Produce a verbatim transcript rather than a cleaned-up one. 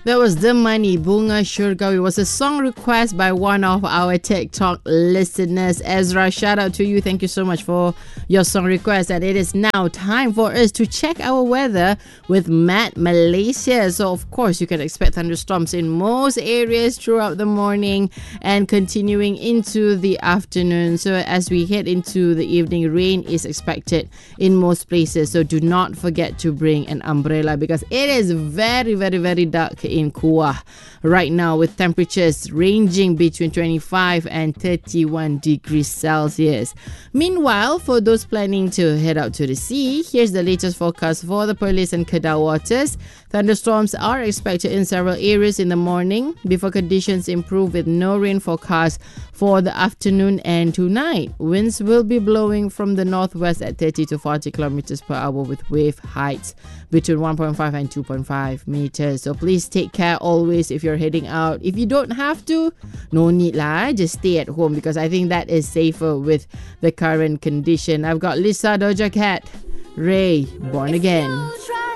That was The Money, Bunga Syurgawi. It was a song request by one of our TikTok listeners. Ezra, shout out to you. Thank you so much for your song request. And it is now time for us to check our weather with Matt Malaysia. So, of course, you can expect thunderstorms in most areas throughout the morning and continuing into the afternoon. So, as we head into the evening, rain is expected in most places. So, do not forget to bring an umbrella because it is very, very, very dark in Kuah right now, with temperatures ranging between twenty-five and thirty-one degrees Celsius. Meanwhile, for those planning to head out to the sea, here's the latest forecast for the Perlis and Kedah waters. Thunderstorms are expected in several areas in the morning before conditions improve with no rain forecast for the afternoon and tonight. Winds will be blowing from the northwest at thirty to forty kilometers per hour with wave heights between one point five and two point five meters. So please take care always if you're heading out. If you don't have to, no need lah. Just stay at home because I think that is safer with the current condition. I've got Lisa, Doja Cat, Ray, Born Again.